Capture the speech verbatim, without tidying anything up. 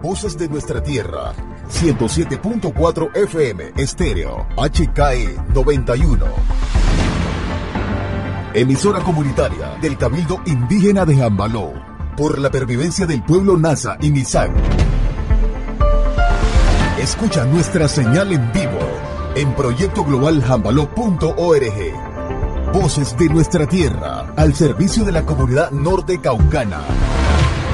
Voces de Nuestra Tierra, ciento siete punto cuatro F M Estéreo, H K E noventa y uno. Emisora comunitaria del Cabildo Indígena de Jambaló, por la pervivencia del pueblo Nasa y Misak. Escucha nuestra señal en vivo en proyecto global jambaló punto org. Voces de Nuestra Tierra, al servicio de la comunidad norte caucana.